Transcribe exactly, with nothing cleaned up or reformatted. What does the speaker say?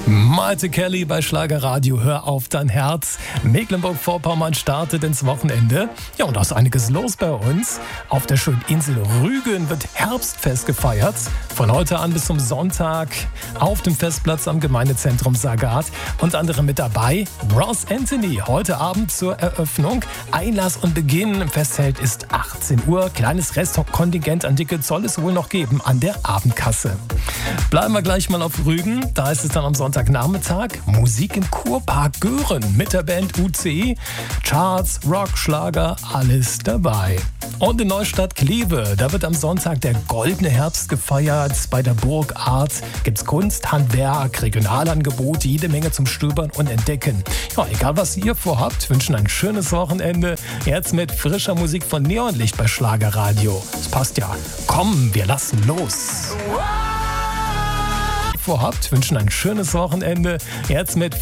Malte Kelly bei Schlagerradio, hör auf dein Herz. Mecklenburg-Vorpommern startet ins Wochenende. Ja, und da ist einiges los bei uns. Auf der schönen Insel Rügen wird Herbstfest gefeiert. Von heute an bis zum Sonntag auf dem Festplatz am Gemeindezentrum Sagat. Unter anderem mit dabei Ross Anthony. Heute Abend zur Eröffnung. Einlass und Beginn im Festzelt ist achtzehn Uhr. Kleines Restkontingent an Tickets soll es wohl noch geben an der Abendkasse. Bleiben wir gleich mal auf Rügen. Da ist es dann am Sonntagnachmittag Musik im Kurpark Göhren mit der Band U C. Charts, Rock, Schlager, alles dabei. Und in Neustadt Kleve, da wird am Sonntag der Goldene Herbst gefeiert. Bei der Burg Art gibt's Kunst, Handwerk, Regionalangebote, jede Menge zum Stöbern und Entdecken. Ja, egal was ihr vorhabt, wünschen ein schönes Wochenende. Jetzt mit frischer Musik von Neonlicht bei Schlagerradio. Das passt ja. Komm, wir lassen los. Vorhabt, wünschen ein schönes Wochenende. Jetzt mit